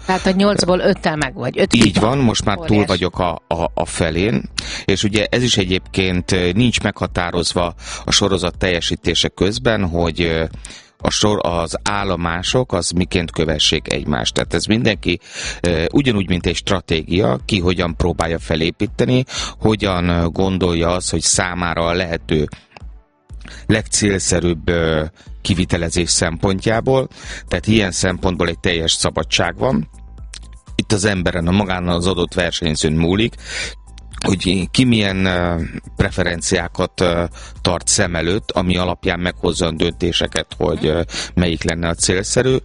Tehát a 8-ból 5-tel meg vagy. 5 így van, most már túl vagyok a felén, és ugye ez is egyébként nincs meghatározva a sorozat teljesítése közben, hogy az állomások az miként kövessék egymást. Tehát ez mindenki ugyanúgy, mint egy stratégia, ki hogyan próbálja felépíteni, hogyan gondolja az, hogy számára a lehető legcélszerűbb kivitelezés szempontjából. Tehát ilyen szempontból egy teljes szabadság van. Itt az emberen, a magán az adott versenyzőn múlik, hogy ki milyen preferenciákat tart szem előtt, ami alapján meghozza a döntéseket, hogy melyik lenne a célszerű.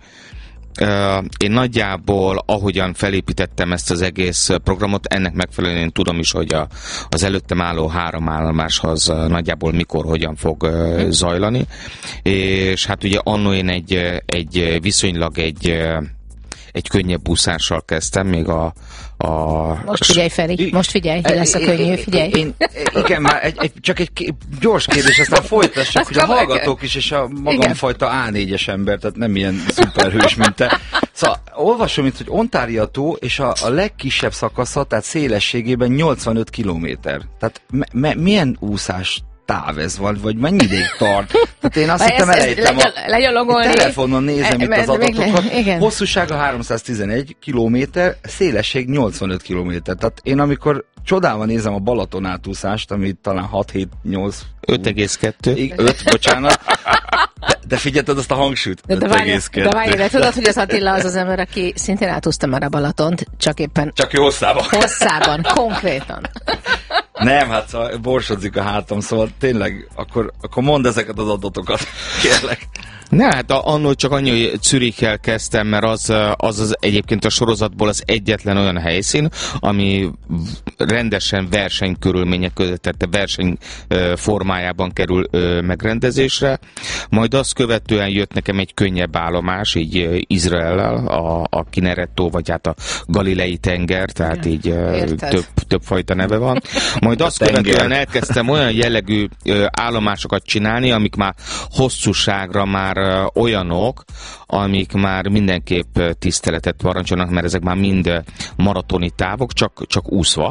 Én nagyjából, ahogyan felépítettem ezt az egész programot, ennek megfelelően én tudom is, hogy az előttem álló 3 állomáshoz nagyjából mikor, hogyan fog zajlani. És hát ugye annó én egy viszonylag egy könnyebb úszással kezdtem, még Most figyelj, Feri, most figyelj, lesz a könnyű, figyelj. Igen, már csak egy gyors kérdés, aztán folytassuk, hogy a hallgatók is, és a magamfajta A4-es ember, tehát nem ilyen szuperhős, mint te. Szóval olvasom itt, hogy Ontario tó, és a legkisebb szakasza, tehát szélességében 85 kilométer. Tehát milyen úszás táv ez van, vagy mennyi ideig tart? Tehát én azt hittem elejtem a telefonon nézem itt az adatokat. Hosszúsága 311 kilométer, szélesség 85 kilométer. Tehát én amikor csodálva nézem a Balaton átúszást, ami talán 6-7-8... 5,2. 5, bocsánat. De figyelted azt a hangsúlyt? De várj, de tudod, hogy az Attila az ember, aki szintén átúszta már a Balatont, csak éppen... Csak ő hosszában. Hosszában, konkrétan. Nem, hát szóval borsodzik a hátam, szóval tényleg, akkor mondd ezeket az adatokat, kérlek. Ne, hát annól csak annyi, hogy Zürichel kezdtem, mert az egyébként a sorozatból az egyetlen olyan helyszín, ami rendesen versenykörülmények között, tehát a verseny formájában kerül megrendezésre. Majd azt követően jött nekem egy könnyebb állomás, így Izraellel, a Kineretto, vagy hát a Galilei tenger, tehát így több fajta neve van. Majd azt követően elkezdtem olyan jellegű állomásokat csinálni, amik már hosszúságra már olyanok, amik már mindenképp tiszteletet parancsolnak, mert ezek már mind maratoni távok, csak úszva.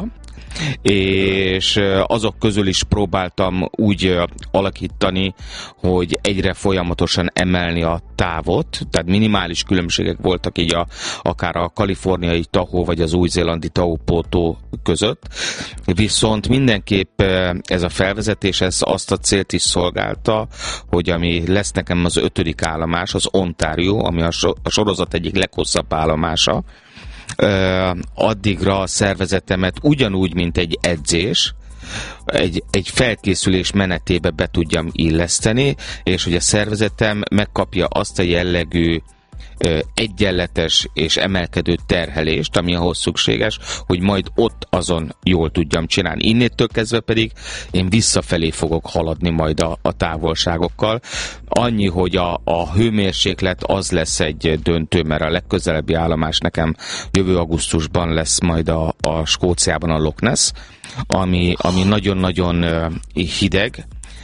És azok közül is próbáltam úgy alakítani, hogy egyre folyamatosan emelni a távot, tehát minimális különbségek voltak így akár a kaliforniai Tahoe vagy az új-zélandi Taupo között, viszont mindenképp ez a felvezetés azt a célt is szolgálta, hogy ami lesz nekem az 5. állomás, az Ontario, ami a sorozat egyik leghosszabb állomása, addigra a szervezetemet ugyanúgy, mint egy edzés, egy felkészülés menetébe be tudjam illeszteni, és hogy a szervezetem megkapja azt a jellegű egyenletes és emelkedő terhelést, ami ahhoz szükséges, hogy majd ott azon jól tudjam csinálni. Innétől kezdve pedig én visszafelé fogok haladni majd a távolságokkal. Annyi, hogy a hőmérséklet az lesz egy döntő, mert a legközelebbi állomás nekem jövő augusztusban lesz majd a Skóciában a Loch Ness, ami nagyon-nagyon hideg,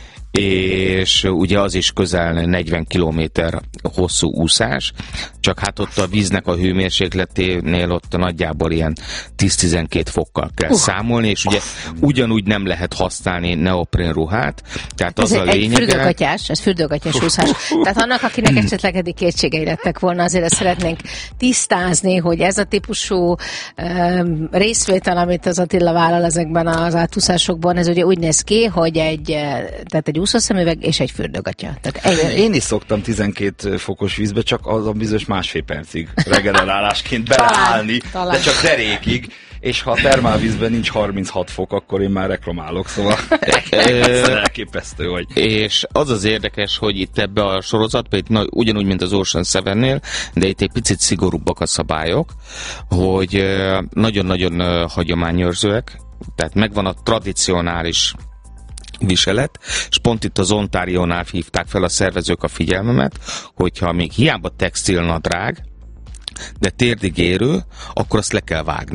és ugye az is közel 40 kilométer hosszú úszás, csak hát ott a víznek a hőmérsékleténél ott nagyjából ilyen 10-12 fokkal kell számolni, és ugye ugyanúgy nem lehet használni neoprén ruhát, tehát az a lényege... Ez fürdőgatyás úszás. Tehát annak, akinek esetleg eddig kétségei lettek volna, azért ezt szeretnénk tisztázni, hogy ez a típusú részvétel, amit az Attila vállal ezekben az átúszásokban, ez ugye úgy néz ki, hogy egy úszószemüveg és egy fürdőgatya. Én is szoktam 12 fokos vízbe, csak azon bizonyos másfél percig regenerálásként beleállni, de csak derékig, és ha a termálvízben nincs 36 fok, akkor én már reklamálok, szóval elképesztő vagy. És az az érdekes, hogy itt ebbe a sorozatban, itt ugyanúgy, mint az Ocean 7-nél, de itt egy picit szigorúbbak a szabályok, hogy nagyon-nagyon hagyományőrzőek, tehát megvan a tradicionális viselet, és pont itt az Ontáriónál hívták fel a szervezők a figyelmemet, hogyha még hiába textilnadrág, de térdig érő, akkor azt le kell vágni.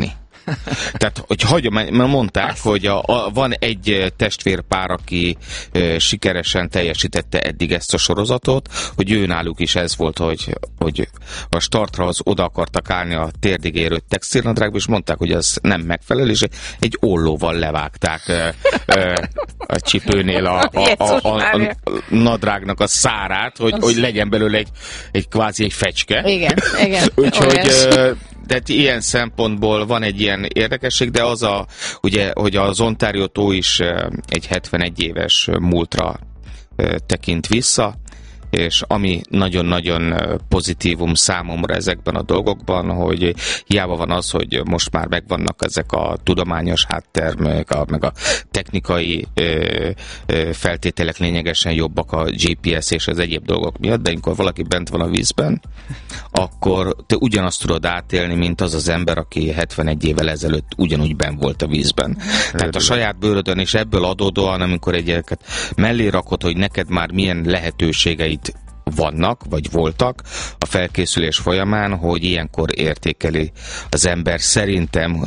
Tehát, hogy hagyomány, mert mondták, hogy van egy testvérpár, aki sikeresen teljesítette eddig ezt a sorozatot, hogy ő náluk is ez volt, hogy a startra az oda akartak állni a térdig érő textilnadrágba, és mondták, hogy ez nem megfelelő, és egy ollóval levágták a csipőnél a nadrágnak a szárát, hogy legyen belőle egy kvázi egy fecske. Igen. Úgyhogy tehát ilyen szempontból van egy ilyen érdekesség, de az ugye, hogy az Ontario tó is egy 71 éves múltra tekint vissza, és ami nagyon-nagyon pozitívum számomra ezekben a dolgokban, hogy hiába van az, hogy most már megvannak ezek a tudományos háttér, meg a technikai feltételek lényegesen jobbak a GPS és az egyéb dolgok miatt, de amikor valaki bent van a vízben, akkor te ugyanazt tudod átélni, mint az az ember, aki 71 évvel ezelőtt ugyanúgy benn volt a vízben. Tehát a saját bőrödön, és ebből adódóan, amikor egyébként mellé rakod, hogy neked már milyen lehetőségeit vannak, vagy voltak a felkészülés folyamán, hogy ilyenkor értékeli az ember szerintem,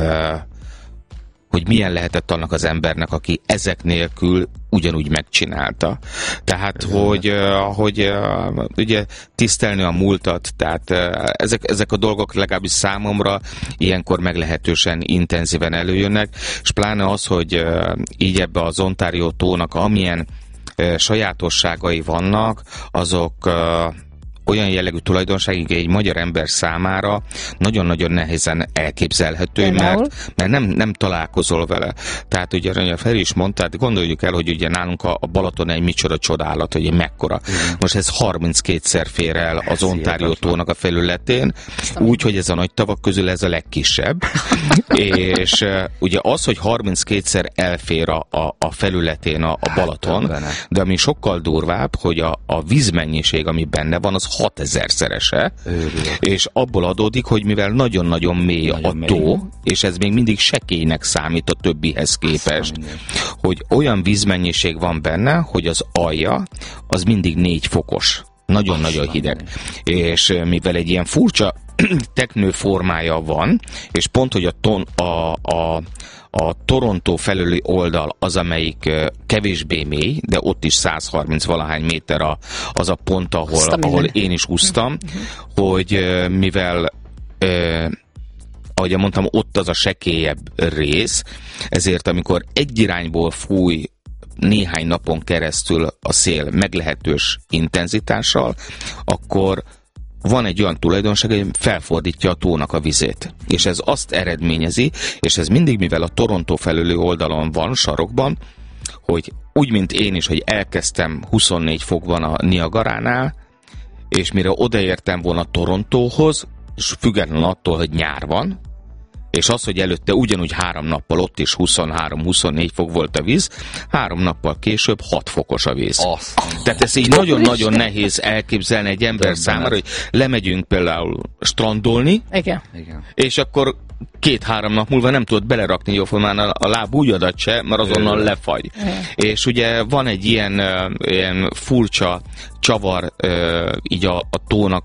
hogy milyen lehetett annak az embernek, aki ezek nélkül ugyanúgy megcsinálta. Tehát, hogy ugye tisztelni a múltat, tehát ezek a dolgok legalábbis számomra ilyenkor meglehetősen intenzíven előjönnek, és pláne az, hogy így ebbe az Ontario tónak amilyen sajátosságai vannak, azok olyan jellegű tulajdonságig egy magyar ember számára nagyon-nagyon nehézen elképzelhető, mert nem találkozol vele. Tehát ugye Feri is mondta, gondoljuk el, hogy ugye nálunk a Balaton egy micsoda csodálat, hogy mekkora. Most ez 32-szer fér el az Ontario tónak a felületén, úgy, hogy ez a nagy tavak közül ez a legkisebb. És ugye az, hogy 32-szer elfér a felületén a Balaton, de ami sokkal durvább, hogy a vízmennyiség, ami benne van, az 6000-szerese, és abból adódik, hogy mivel nagyon-nagyon mély a tó, és ez még mindig sekélynek számít a többihez képest, hogy olyan vízmennyiség van benne, hogy az alja az mindig 4 fokos. Nagyon-nagyon hideg. És mivel egy ilyen furcsa teknő formája van, és pont, hogy a Toronto felüli oldal az, amelyik kevésbé mély, de ott is 130 valahány méter az a pont, ahol én is úsztam, hogy mivel ahogy mondtam, ott az a sekélyebb rész, ezért amikor egy irányból fúj néhány napon keresztül a szél meglehetős intenzitással, akkor van egy olyan tulajdonság, hogy felfordítja a tónak a vizét. És ez azt eredményezi, és ez mindig, mivel a Toronto felüli oldalon van, sarokban, hogy úgy, mint én is, hogy elkezdtem 24 fokban a Niagaránál, és mire odaértem volna Torontóhoz, és függetlenül attól, hogy nyár van, és az, hogy előtte ugyanúgy 3 nappal ott is 23-24 fok volt a víz, 3 nappal később 6 fokos a víz. Tehát ez így nagyon-nagyon nehéz elképzelni egy ember számára, hogy lemegyünk például strandolni, és akkor 2-3 nap múlva nem tudod belerakni jóformán a láb ujjadat se, mert azonnal lefagy. És ugye van egy ilyen furcsa csavar így a tónak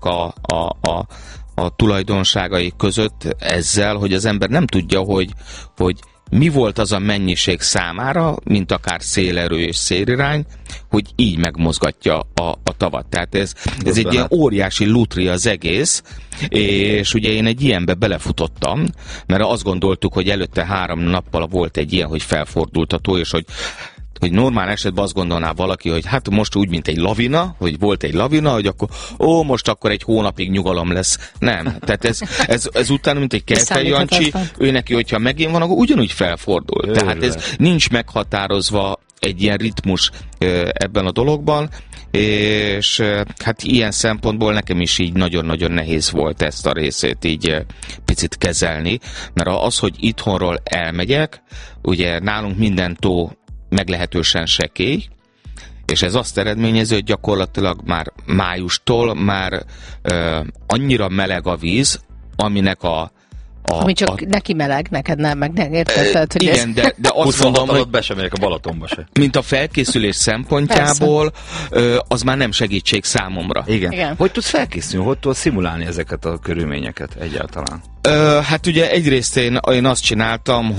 a tulajdonságai között ezzel, hogy az ember nem tudja, hogy mi volt az a mennyiség számára, mint akár szélerő és szélirány, hogy így megmozgatja a tavat. Tehát ez egy ilyen óriási lutri az egész, és ugye én egy ilyenbe belefutottam, mert azt gondoltuk, hogy előtte 3 nappal volt egy ilyen, hogy felfordult a tó, és hogy normál esetben azt gondolná valaki, hogy hát most úgy, mint egy lavina, hogy volt egy lavina, hogy akkor most akkor egy hónapig nyugalom lesz. Nem. Tehát ez utána, mint egy Kejfej Jancsi, ő neki, hogyha megint van, akkor ugyanúgy felfordul. Tehát ez nincs meghatározva egy ilyen ritmus ebben a dologban, és hát ilyen szempontból nekem is így nagyon-nagyon nehéz volt ezt a részét így picit kezelni, mert az, hogy itthonról elmegyek, ugye nálunk minden tó meglehetősen sekély, és ez azt eredményező, hogy gyakorlatilag már májustól már annyira meleg a víz, aminek Ami csak neki meleg, neked nem, meg nem érted? Tehát, hogy igen, de azt mondom, hogy be sem megyek a Balatonba se. Mint a felkészülés szempontjából, az már nem segítség számomra. Igen. Hogy tudsz felkészülni? Hogy tudsz szimulálni ezeket a körülményeket egyáltalán? Hát ugye egyrészt én azt csináltam,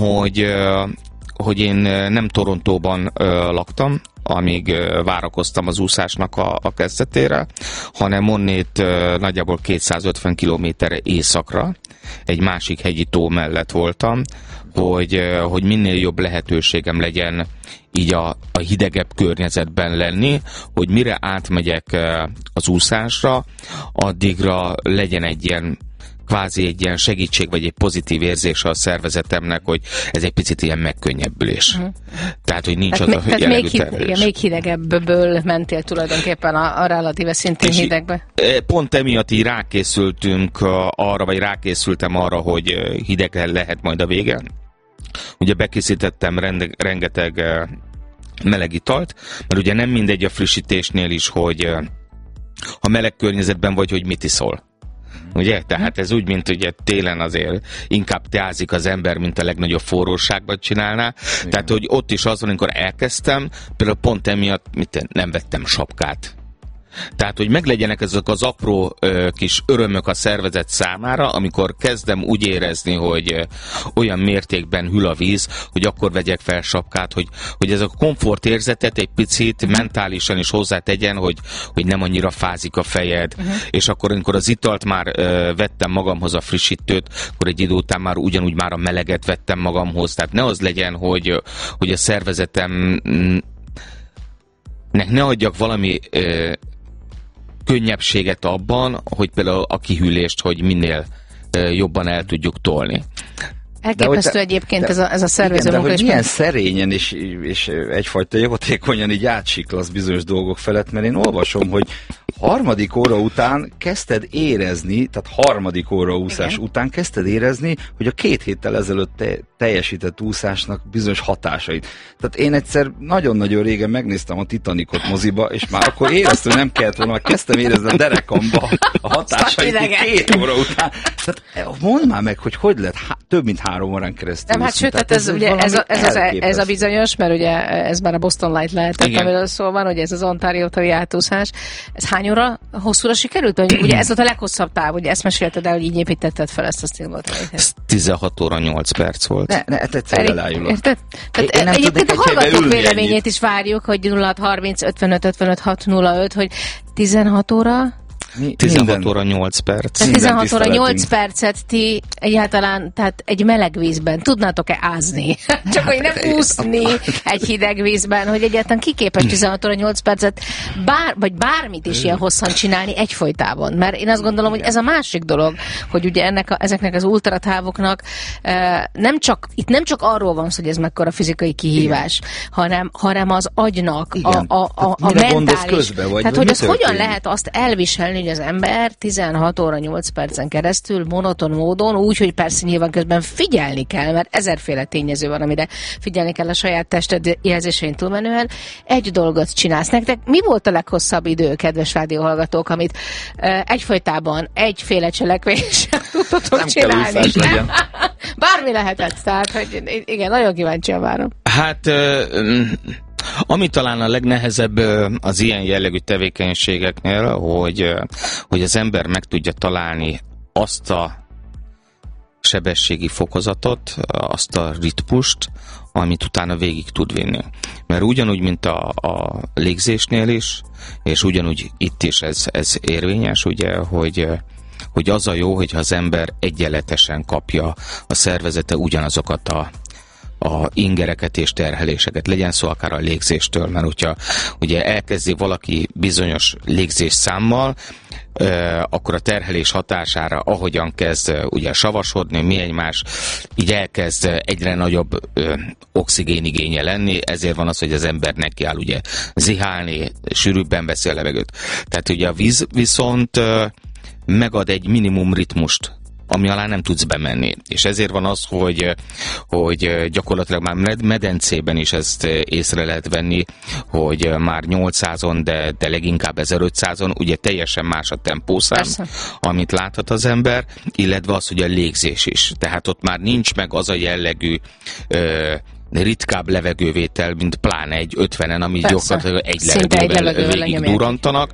hogy én nem Torontóban laktam, amíg várakoztam az úszásnak a kezdetére, hanem onnét nagyjából 250 kilométerre északra, egy másik hegyi tó mellett voltam, hogy minél jobb lehetőségem legyen így a hidegebb környezetben lenni, hogy mire átmegyek az úszásra, addigra legyen egy ilyen segítség, vagy egy pozitív érzése a szervezetemnek, hogy ez egy picit ilyen megkönnyebbülés. Tehát, hogy nincs az a jellegű terhelés. Még hidegebből mentél tulajdonképpen a relatíve szintén hidegbe. Pont emiatt így rákészültünk arra, vagy rákészültem arra, hogy hideg lehet majd a vége. Ugye bekészítettem rengeteg meleg italt, mert ugye nem mindegy a frissítésnél is, hogy ha meleg környezetben vagy, hogy mit iszol. Ugye? Tehát ez úgy, mint ugye télen azért inkább teázik az ember, mint a legnagyobb forróságban csinálná. Igen. Tehát, hogy ott is az van, amikor elkezdtem, például pont emiatt nem vettem sapkát. Tehát, hogy meglegyenek ezek az apró kis örömök a szervezet számára, amikor kezdem úgy érezni, hogy olyan mértékben hűl a víz, hogy akkor vegyek fel sapkát, hogy ez a komfortérzetet egy picit mentálisan is hozzátegyen, hogy nem annyira fázik a fejed, és akkor, amikor az italt már vettem magamhoz, a frissítőt, akkor egy idő után már ugyanúgy már a meleget vettem magamhoz. Tehát ne az legyen, hogy a szervezetemnek ne adjak valami könnyebbséget abban, hogy például a kihűlést, hogy minél jobban el tudjuk tolni. Elképesztő egyébként ez a szervező munka. De hogy milyen szerényen és egyfajta jótékonyan így átsiklasz bizonyos dolgok felett, mert én olvasom, hogy harmadik óra után kezdted érezni, tehát harmadik óra úszás után kezdted érezni, hogy a 2 héttel ezelőtt teljesített úszásnak bizonyos hatásait. Tehát én egyszer nagyon-nagyon régen megnéztem a Titanicot moziba, és már akkor éreztem, hogy nem kellett volna, mert kezdtem érezni a derekamba a hatásait 2 óra után. Tehát mondd már meg, hogy lehet több mint 3 órán keresztül. Nem, hát sőt, tehát ez a bizonyos, mert ugye ez már a Boston Light lehetett, amiről szó van, hogy ez az Ontario-i átúszás. Ez hány óra hosszúra sikerült? Ugye ez volt a leghosszabb táv, ugye ezt mesélted el, hogy így építetted fel ezt a stílot. Ez 16 óra 8 perc volt. Ne, egyszer elájulok. Érted? Egyébként a hallgatók véleményét is várjuk, hogy 0630 55 55 605, hogy 16 óra... 16 óra 8 perc. 16 óra 8 percet ti egyáltalán, tehát egy meleg vízben tudnátok-e ázni? Csak hogy nem úszni egy hideg vízben, hogy egyáltalán kiképes 16 óra 8 percet vagy bármit is ilyen hosszan csinálni egyfolytában. Mert én azt gondolom, hogy ez a másik dolog, hogy ugye ezeknek az ultratávoknak itt nem csak arról van szó, hogy ez mekkora fizikai kihívás, hanem az agynak, a mentális. Tehát, hogy az hogyan lehet azt elviselni, hogy az ember 16 óra 8 percen keresztül monoton módon, úgy, hogy persze nyilván közben figyelni kell, mert ezerféle tényező van, amire figyelni kell a saját tested jelzésein túlmenően, egy dolgot csinálsz. Nektek mi volt a leghosszabb idő, kedves rádióhallgatók, amit egyfolytában egyféle cselekvéssel tudtatok csinálni? Bármi lehetett, tehát, hogy igen, nagyon kíváncsian várom. Hát... Ami talán a legnehezebb az ilyen jellegű tevékenységeknél, hogy az ember meg tudja találni azt a sebességi fokozatot, azt a ritmust, amit utána végig tud vinni. Mert ugyanúgy, mint a légzésnél is, és ugyanúgy itt is ez érvényes, ugye, hogy az a jó, hogyha az ember egyenletesen kapja a szervezete ugyanazokat a ingereket és terheléseket. Legyen szó akár a légzéstől, mert hogyha ugye elkezdi valaki bizonyos légzés számmal, akkor a terhelés hatására, ahogyan kezd ugye savasodni, mi egymás, így elkezd egyre nagyobb oxigénigénye lenni, ezért van az, hogy az ember nekiáll ugye zihálni, sűrűbben veszi a levegőt. Tehát ugye a víz viszont megad egy minimum ritmust ami alá nem tudsz bemenni. És ezért van az, hogy gyakorlatilag már medencében is ezt észre lehet venni, hogy már 800-on, de leginkább 1500-on, ugye teljesen más a tempószám, amit láthat az ember, illetve az, hogy a légzés is. Tehát ott már nincs meg az a jellegű ritkább levegővétel, mint pláne egy 50-en, ami gyakorlatilag egy levegővel végig durantanak.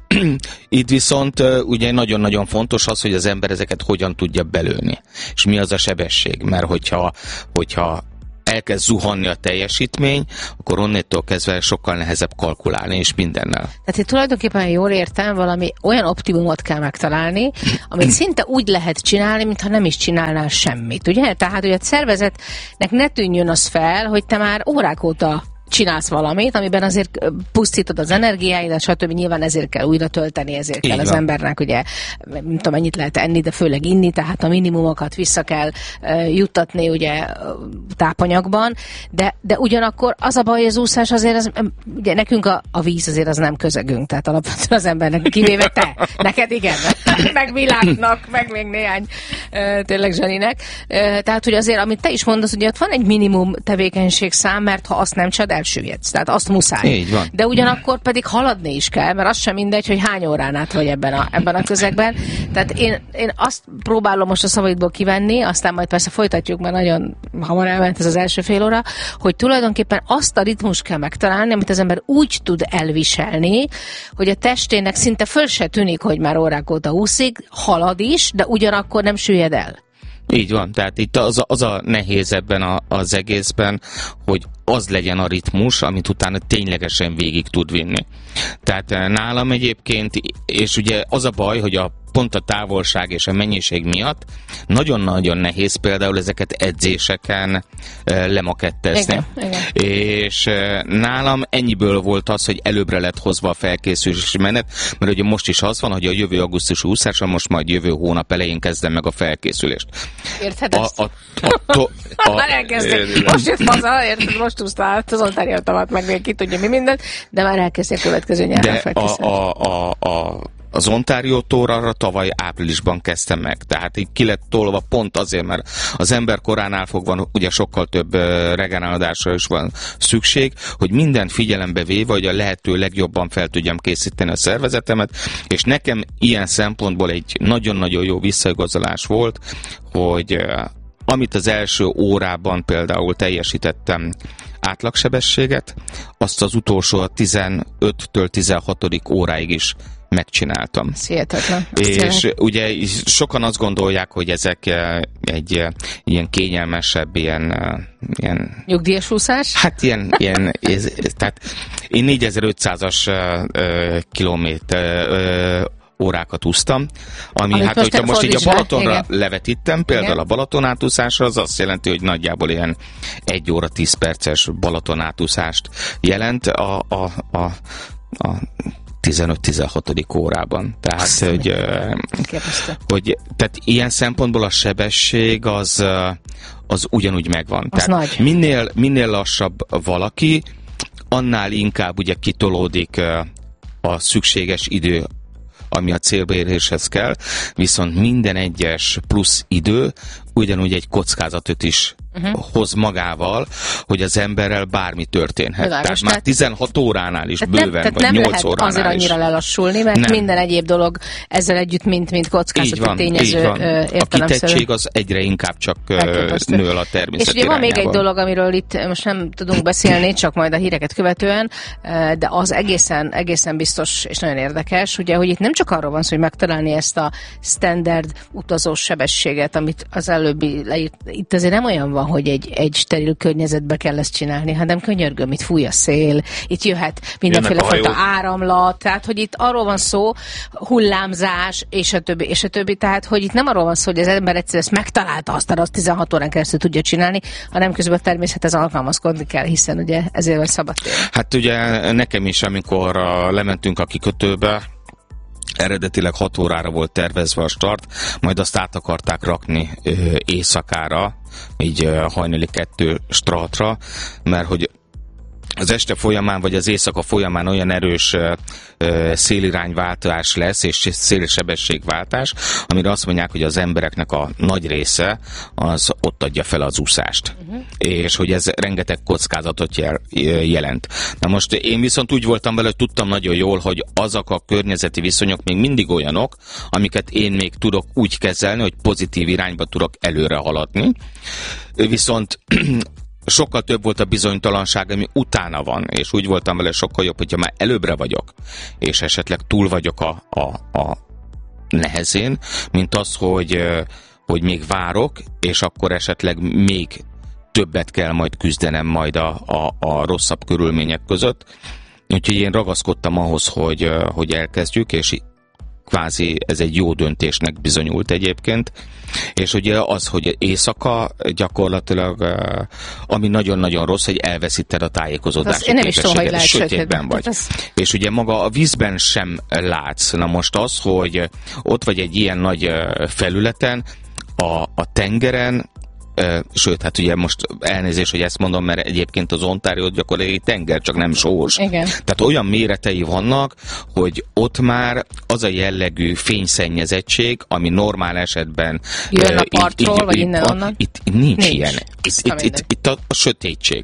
Itt viszont ugye nagyon-nagyon fontos az, hogy az ember ezeket hogyan tudja belőni. És mi az a sebesség? Mert hogyha elkezd zuhanni a teljesítmény, akkor onnétől kezdve sokkal nehezebb kalkulálni, és mindennel. Tehát itt tulajdonképpen jól értem, valami olyan optimumot kell megtalálni, amit szinte úgy lehet csinálni, mintha nem is csinálnál semmit, ugye? Tehát, hogy a szervezetnek ne tűnjön az fel, hogy te már órák óta csinálsz valamit, amiben azért pusztítod az energiáidat, stb. Nyilván ezért kell újra tölteni, ezért kell az embernek, ugye, nem tudom, mennyit lehet enni, de főleg inni, tehát a minimumokat vissza kell juttatni, ugye, tápanyagban, de ugyanakkor az a baj, hogy az úszás azért, ugye nekünk a víz azért az nem közegünk, tehát alapvetően az embernek, kivéve te, neked igen, meg Világnak, meg még néhány tényleg Zseninek. Tehát, hogy azért, amit te is mondasz, ugye ott van egy minimum tevékenységszám, mert ha azt nem csinálod, elsüllyedsz. Tehát azt muszáj. Így van. De ugyanakkor pedig haladni is kell, mert az sem mindegy, hogy hány órán át vagy ebben a közegben. Tehát én azt próbálom most a szavaidból kivenni, aztán majd persze folytatjuk, mert nagyon hamar elment ez az első fél óra, hogy tulajdonképpen azt a ritmust kell megtalálni, amit az ember úgy tud elviselni, hogy a testének szinte föl se tűnik, hogy már órák óta úszik, halad is, de ugyanakkor nem süllyed el. Így van, tehát itt az a nehéz ebben az egészben, hogy az legyen a ritmus, amit utána ténylegesen végig tud vinni. Tehát nálam egyébként, és ugye az a baj, hogy pont a távolság és a mennyiség miatt nagyon-nagyon nehéz például ezeket edzéseken lemakettezni. Igen. És nálam ennyiből volt az, hogy előbbre lett hozva a felkészülési menet, mert ugye most is az van, hogy a jövő augusztusi úszásra most majd jövő hónap elején kezdem meg a felkészülést. Érted ezt? Már elkezdek. Most jött haza, érted? Most úsztál az Ontáriótavat, meg még ki tudja mi mindent, de már elkezdje a következő nyárra felkészülni. Az Ontario Tour arra tavaly áprilisban kezdtem meg. Tehát így ki lett tolva pont azért, mert az ember koránál fogva ugye sokkal több regenerálódásra is van szükség, hogy mindent figyelembe véve, hogy a lehető legjobban fel tudjam készíteni a szervezetemet, és nekem ilyen szempontból egy nagyon-nagyon jó visszaigazolás volt, hogy amit az első órában például teljesítettem átlagsebességet, azt az utolsó 15-től 16. óráig is megcsináltam. Hihetetlen. És ugye sokan azt gondolják, hogy ezek egy ilyen kényelmesebb, ilyen nyugdíjas úszás? Hát tehát én 4500-as kilométer órákat úsztam, ami hát, hogyha most így a Balatonra levetítem, például a Balaton átúszásra, az azt jelenti, hogy nagyjából ilyen 1 óra 10 perces Balaton átúszást jelent a 15-16. órában. Tehát, hogy tehát ilyen szempontból a sebesség az ugyanúgy megvan. Az tehát minél lassabb valaki, annál inkább ugye kitolódik a szükséges idő, ami a célbeéréshez kell, viszont minden egyes plusz idő ugyanúgy egy kockázatot is hoz magával, hogy az emberrel bármi történhet. Világos, tehát már 16 óránál is bőven, vagy 8 óránál is. Nem lehet azért annyira lelassulni, mert nem. Minden egyéb dolog ezzel együtt, mint kockázati tényező értelemszerű. A kitettség az egyre inkább csak nő a természet. És ugye van még egy dolog, amiről itt most nem tudunk beszélni, csak majd a híreket követően, de az egészen biztos és nagyon érdekes, ugye, hogy itt nem csak arról van szó, hogy megtalálni ezt a standard utazós sebességet, amit az előbbi leírt. Itt azért nem olyan van, hogy egy steril környezetbe kell ezt csinálni, hanem könyörgöm, itt fúj a szél, itt jöhet mindenféle fajta áramlat, tehát hogy itt arról van szó, hullámzás, és a többi, tehát hogy itt nem arról van szó, hogy az ember egyszerűen ezt megtalálta, aztán azt 16 órán keresztül tudja csinálni, hanem közben a természethez alkalmazkodni kell, hiszen ugye ezért vagy szabadtér. Hát ugye nekem is, amikor lementünk a kikötőbe, eredetileg 6 órára volt tervezve a start, majd azt át akarták rakni éjszakára, így hajnali 2 startra, mert hogy az este folyamán, vagy az éjszaka folyamán olyan erős szélirányváltás lesz, és szélsebességváltás, amire azt mondják, hogy az embereknek a nagy része az ott adja fel az úszást. És hogy ez rengeteg kockázatot jelent. Na most én viszont úgy voltam vele, hogy tudtam nagyon jól, hogy azok a környezeti viszonyok még mindig olyanok, amiket én még tudok úgy kezelni, hogy pozitív irányba tudok előre haladni. Viszont sokkal több volt a bizonytalanság, ami utána van, és úgy voltam vele sokkal jobb, hogyha már előbbre vagyok, és esetleg túl vagyok a nehezén, mint az, hogy még várok, és akkor esetleg még többet kell majd küzdenem majd a rosszabb körülmények között. Úgyhogy én ragaszkodtam ahhoz, hogy elkezdjük, és kvázi ez egy jó döntésnek bizonyult egyébként. És ugye az, hogy éjszaka gyakorlatilag, ami nagyon-nagyon rossz, hogy elveszíted a tájékozódási képességet, sötétben vagy. És ugye maga a vízben sem látsz. Na most az, hogy ott vagy egy ilyen nagy felületen, a tengeren, sőt, hát ugye most elnézés, hogy ezt mondom, mert egyébként az Ontario gyakorlatilag tenger, csak nem sós. Igen. Tehát olyan méretei vannak, hogy ott már az a jellegű fényszennyezettség, ami normál esetben jön a partról, vagy innen-onnan? Itt nincs ilyen. Itt a sötétség.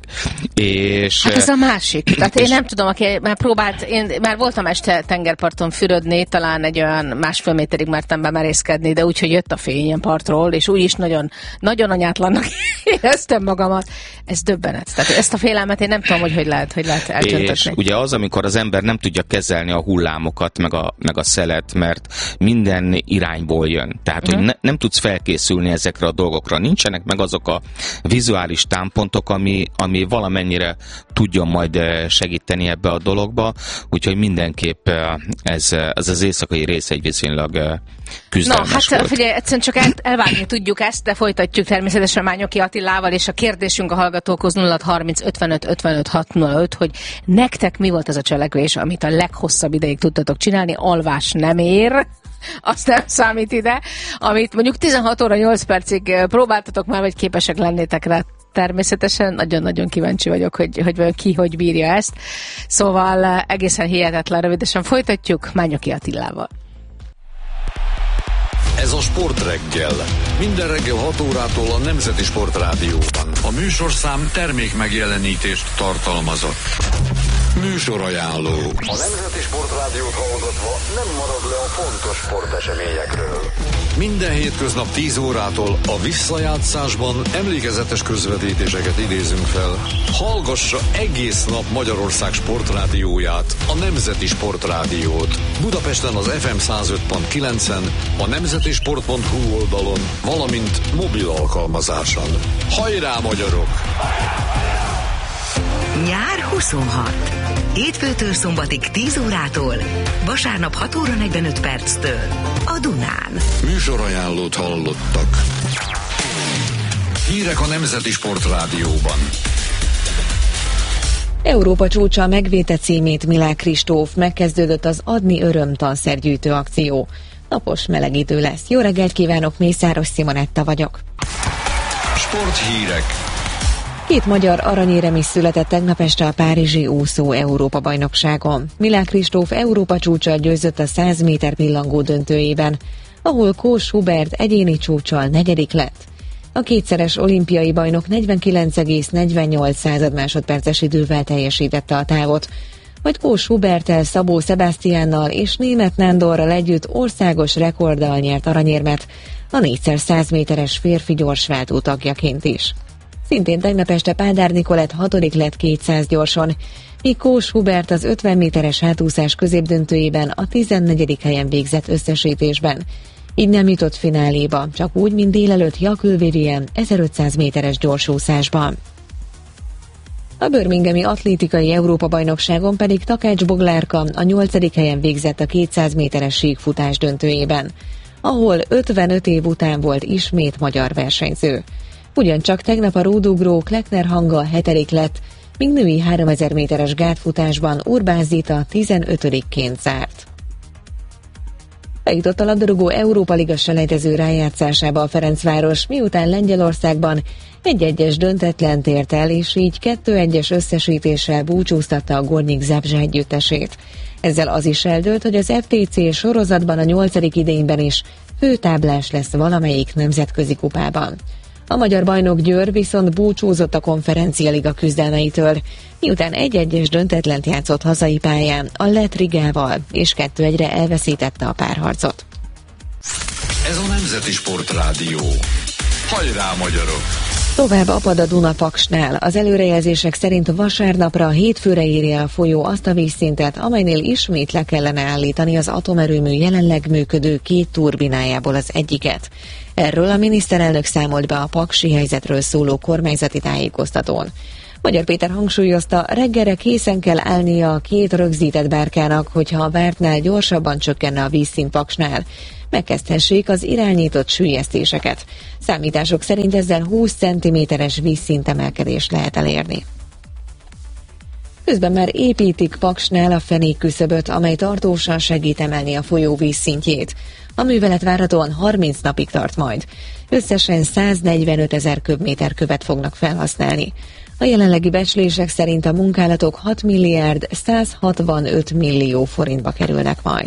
És, hát ez a másik. Tehát én nem tudom, aki már próbált, én már voltam este tengerparton fürödni, talán egy olyan 1,5 méterig mertem bemerészkedni, de úgy, hogy jött a fény ilyen partról, és úgy is nagyon anyátlannak éreztem magamat. Ez döbbenet. Tehát ezt a félelmet én nem tudom, hogy lehet eltöntetni. És ugye az, amikor az ember nem tudja kezelni a hullámokat, meg a szelet, mert minden irányból jön. Tehát, hogy nem tudsz felkészülni ezekre a dolgokra. Nincsenek meg azok a vizuális támpontok, ami valamennyire tudjon majd segíteni ebbe a dologba, úgyhogy mindenképp ez az éjszakai rész egy viszonylag küzdelmes volt. Figyelj, egyszerűen csak elvágni tudjuk ezt, de folytatjuk természetesen Mányoki Attilával, és a kérdésünk a hallgatókhoz 0630 55 55 605, hogy nektek mi volt az a cselekvés, amit a leghosszabb ideig tudtatok csinálni, alvás nem ér, azt nem számít ide, amit mondjuk 16 óra 8 percig próbáltatok már, vagy képesek lennétek rá. Természetesen nagyon-nagyon kíváncsi vagyok, hogy ki hogy bírja ezt. Szóval egészen hihetetlen, rövidesen folytatjuk Mányoki Attilával. Ez a Sportreggel. Minden reggel 6 órától a Nemzeti Sportrádióban. A műsorszám termék megjelenítést tartalmazott. Műsorajánló. A Nemzeti Sportrádiót hallgatva nem marad le a fontos sporteseményekről. Minden hétköznap 10 órától a visszajátszásban emlékezetes közvetítéseket idézünk fel. Hallgassa egész nap Magyarország sportrádióját, a Nemzeti Sportrádiót. Budapesten az FM 105.9-en, a nemzetisport.hu oldalon, valamint mobil alkalmazáson. Hajrá, magyarok! Nyár 26. Hétfőtől szombatig 10 órától, vasárnap 6 óra 45 perctől a Dunán. Műsorajánlót hallottak. Hírek a Nemzeti Sportrádióban. Európa csúcsa megvédte címét Milák Kristóf, megkezdődött az Adni Öröm tanszergyűjtő akció. Napos, meleg idő lesz. Jó reggelt kívánok, Mészáros Simonetta vagyok. Sporthírek. 2 magyar aranyérem is született tegnap este a párizsi úszó Európa-bajnokságon. Milák Kristóf Európa csúccsal győzött a 100 méter pillangó döntőjében, ahol Kós Hubert egyéni csúccsal 4. lett. A kétszeres olimpiai bajnok 49,48 másodperces idővel teljesítette a távot, majd Kós Huberttel, Szabó Sebastiánnal és Németh Nándorral együtt országos rekorddal nyert aranyérmet a 4x100 méteres férfi gyorsváltó tagjaként is. Szintén tegnap este Pádár Nikolett 6. lett 200 gyorson, míg Kós Hubert az 50 méteres hátúszás középdöntőjében a 14. helyen végzett összesítésben. Így nem jutott fináléba, csak úgy, mint délelőtt Jakül Vivien 1500 méteres gyorsúszásban. A birminghami atlétikai Európa-bajnokságon pedig Takács Boglárka a 8. helyen végzett a 200 méteres síkfutás döntőjében, ahol 55 év után volt ismét magyar versenyző. Ugyancsak tegnap a rúdugró Kleckner Hanga 7. lett, míg női 3000 méteres gátfutásban Urbán Zita 15-ként zárt. Bejutott a labdarúgó Európa Liga selejtező rájátszásába a Ferencváros, miután Lengyelországban 1-1-es döntetlent ért el, és így 2-1-es összesítéssel búcsúztatta a Gornik Zabrze együttesét. Ezzel az is eldőlt, hogy az FTC sorozatban a 8. idényben is főtáblás lesz valamelyik nemzetközi kupában. A magyar bajnok Győr viszont búcsúzott a Konferencia Liga küzdelmeitől, miután 1-1-es döntetlent játszott hazai pályán a Lett Rigával, és 2-1-re elveszítette a párharcot. Ez a Nemzeti Sportrádió. Hajrá, magyarok! Tovább apad a Duna Paksnál. Az előrejelzések szerint vasárnapra, hétfőre érje a folyó azt a vízszintet, amelynél ismét le kellene állítani az atomerőmű jelenleg működő 2 turbinájából az egyiket. Erről a miniszterelnök számolt be a paksi helyzetről szóló kormányzati tájékoztatón. Magyar Péter hangsúlyozta, reggelre készen kell állnia a 2 rögzített bárkának, hogyha a vártnál gyorsabban csökkenne a vízszint Paksnál. Megkezdhessék az irányított süllyesztéseket. Számítások szerint ezzel 20 cm-es vízszintemelkedést lehet elérni. Közben már építik Paksnál a fenékküszöböt, amely tartósan segít emelni a folyó vízszintjét. A művelet várhatóan 30 napig tart majd. Összesen 145 000 köbméter követ fognak felhasználni. A jelenlegi becslések szerint a munkálatok 6 milliárd 165 millió forintba kerülnek majd.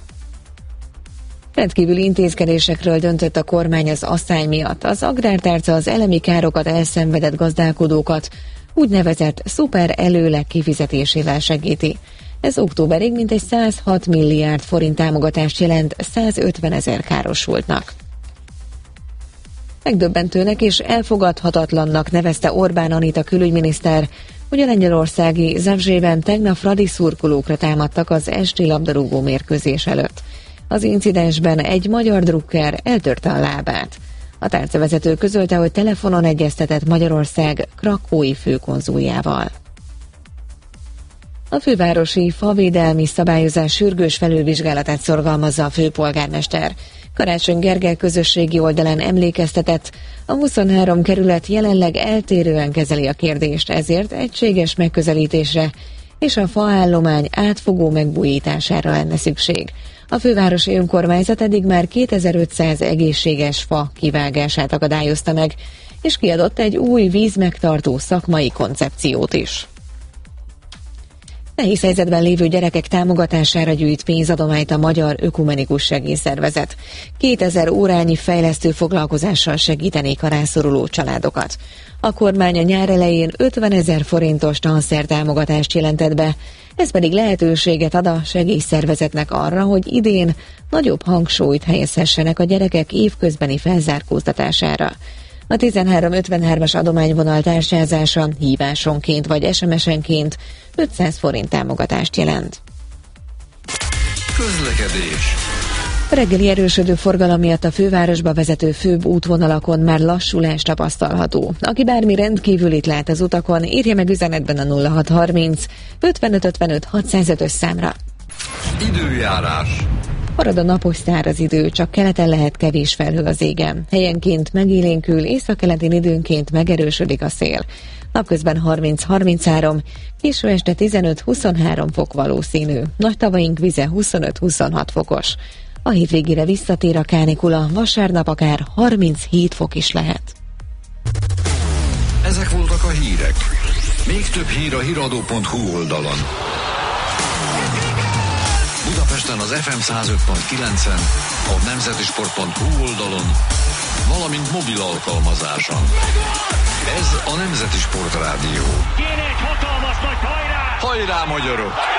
Rendkívüli intézkedésekről döntött a kormány az asszály miatt. Az agrártárca az elemi károkat elszenvedett gazdálkodókat úgynevezett szuper előleg kifizetésével segíti. Ez októberig mintegy 106 milliárd forint támogatást jelent 150 000 károsultnak. Megdöbbentőnek és elfogadhatatlannak nevezte Orbán Anita külügyminiszter, hogy a lengyelországi Zabrze-ben tegnap fradi szurkolókra támadtak az esti labdarúgó mérkőzés előtt. Az incidensben egy magyar drukker eltörte a lábát. A tárcavezető közölte, hogy telefonon egyeztetett Magyarország krakói főkonzuljával. A fővárosi favédelmi szabályozás sürgős felülvizsgálatát szorgalmazza a főpolgármester. Karácsony Gergely közösségi oldalán emlékeztetett, a 23 kerület jelenleg eltérően kezeli a kérdést, ezért egységes megközelítésre és a faállomány átfogó megbújítására lenne szükség. A fővárosi önkormányzat eddig már 2500 egészséges fa kivágását akadályozta meg, és kiadott egy új vízmegtartó szakmai koncepciót is. Nehéz helyzetben lévő gyerekek támogatására gyűjt pénzadományt a Magyar Ökumenikus Segélyszervezet. 2000 órányi fejlesztő foglalkozással segítenék a rászoruló családokat. A kormány a nyár elején 50 000 forintos tanszertámogatást jelentett be, ez pedig lehetőséget ad a segélyszervezetnek arra, hogy idén nagyobb hangsúlyt helyezhessenek a gyerekek évközbeni felzárkóztatására. A 1353-as adományvonal tárcsázása hívásonként vagy SMS-enként 500 forint támogatást jelent. Közlekedés. A reggeli erősödő forgalom miatt a fővárosba vezető főbb útvonalakon már lassulás tapasztalható. Aki bármi rendkívülit lát az utakon, írja meg üzenetben a 0630 55 55 605-ös számra. Időjárás. Marad a napos száraz idő, csak keleten lehet kevés felhő az égen. Helyenként megélénkül, északkeletén időnként megerősödik a szél. Napközben 30-33, késő este 15-23 fok valószínű. Nagy tavaink vize 25-26 fokos. A hétvégére visszatér a kánikula, vasárnap akár 37 fok is lehet. Ezek voltak a hírek. Még több hír a hiradó.hu oldalon. Budapesten az FM 105.9-en, a nemzetisport.hu oldalon, valamint mobil alkalmazáson. Ez a Nemzeti Sportrádió. Kéne egy hatalmas nagy hajrá! Hajrá, magyarok!